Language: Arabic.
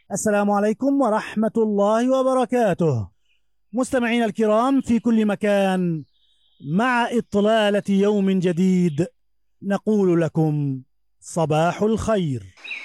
السلام عليكم ورحمة الله وبركاته. مستمعينا الكرام في كل مكان، مع إطلالة يوم جديد نقول لكم صباح الخير.